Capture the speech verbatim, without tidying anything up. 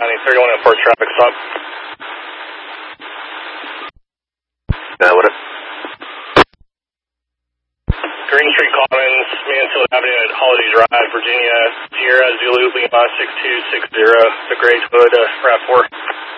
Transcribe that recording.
County, thirty-one oh four traffic stop. Uh, what up? Green Street Commons, Mansfield Avenue at Holiday Drive, Virginia, Sierra Zulu Lima six two six zero, the gray Toyota RAV four.